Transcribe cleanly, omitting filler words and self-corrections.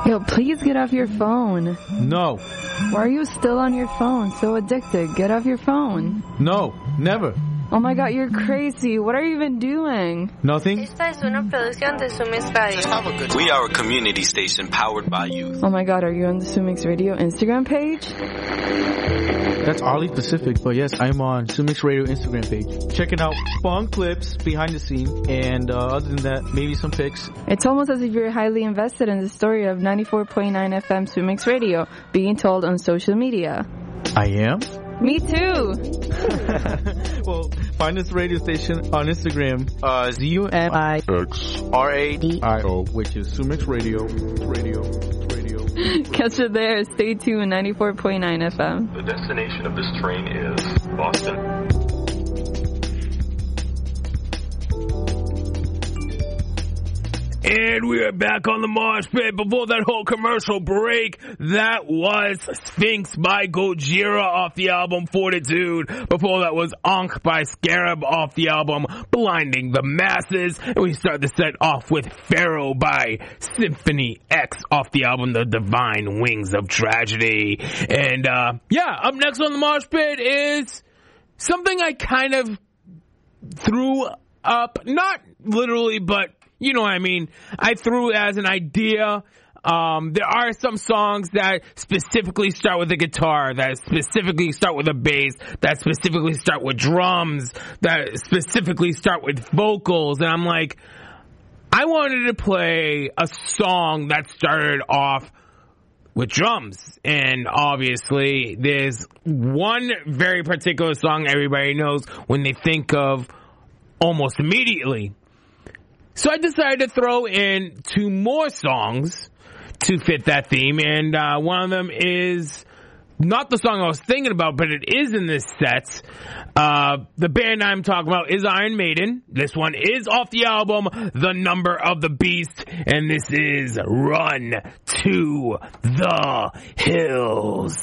Yo, please get off your phone. No. Why are you still on your phone? So addicted. Get off your phone. No, never. Oh my god, you're crazy. What are you even doing? Nothing. Esta es una producción de Sumix Radio. We are a community station powered by youth. Oh my god, are you on the Sumix Radio Instagram page? That's oddly specific, but yes, I'm on Sumix Radio Instagram page. Checking out fun clips behind the scene, and other than that, maybe some pics. It's almost as if you're highly invested in the story of 94.9 FM Sumix Radio being told on social media. I am? Me too. Well, find this radio station on Instagram, ZUMIXRADIO, which is Sumix Radio. Catch it there. Stay tuned, 94.9 FM. The destination of this train is Boston. And we are back on the Mosh Pit. Before that whole commercial break, that was Sphinx by Gojira off the album Fortitude. Before that was Ankh by Scarab off the album Blinding the Masses. And we start the set off with Pharaoh by Symphony X off the album The Divine Wings of Tragedy. And up next on the Mosh Pit is something I kind of threw up, not literally, but you know what I mean. I threw as an idea. There are some songs that specifically start with a guitar, that specifically start with a bass, that specifically start with drums, that specifically start with vocals. And I'm like, I wanted to play a song that started off with drums. And obviously, there's one very particular song everybody knows when they think of almost immediately. So I decided to throw in two more songs to fit that theme, and one of them is not the song I was thinking about, but it is in this set. The band I'm talking about is Iron Maiden. This one is off the album The Number of the Beast, and this is Run to the Hills.